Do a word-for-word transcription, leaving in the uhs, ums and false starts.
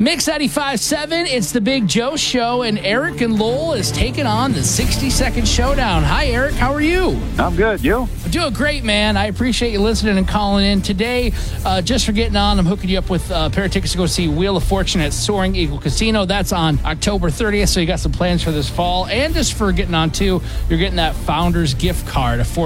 Mix ninety-five point seven, it's the Big Joe Show, and Eric and Lowell is taking on the sixty-second showdown. Hi, Eric. How are you? I'm good. You? I'm doing great, man. I appreciate you listening and calling in. Today, uh, just for getting on, I'm hooking you up with uh, a pair of tickets to go see Wheel of Fortune at Soaring Eagle Casino. That's on October thirtieth, so you got some plans for this fall. And just for getting on, too, you're getting that Founders gift card, a